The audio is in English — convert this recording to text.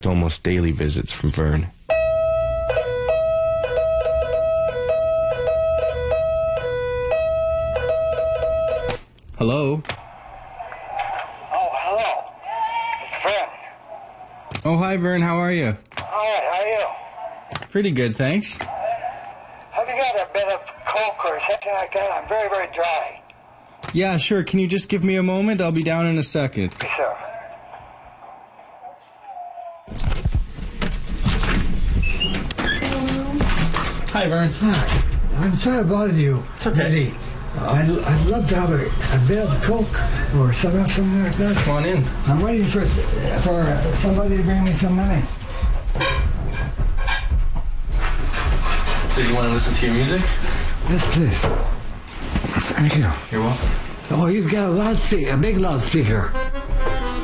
almost daily visits from Vern. Hello? Oh, hello. It's Vern. Oh, hi, Vern. How are you? All right, how are you? Pretty good, thanks. Have you got a bit of Coke or something like that? I'm very, very dry. Yeah, sure. Can you just give me a moment? I'll be down in a second. Yes, sir. Hi, Vern. Hi. I'm sorry to bother you. It's okay. Eddie. I'd love to have a bit of Coke or something like that. Come on in. I'm waiting for somebody to bring me some money. So you want to listen to your music? Yes, please. Thank you. You're welcome. Oh, you've got a big loudspeaker.